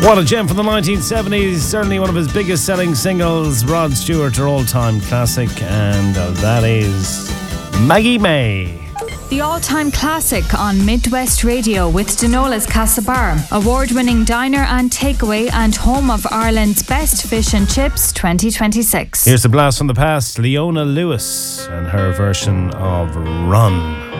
What a gem from the 1970s. Certainly one of his biggest selling singles. Rod Stewart, her all-time classic. And that is Maggie May. The all-time classic on Midwest Radio with Denola's Castlebar, award-winning diner and takeaway and home of Ireland's best fish and chips 2026. Here's a blast from the past, Leona Lewis and her version of Run.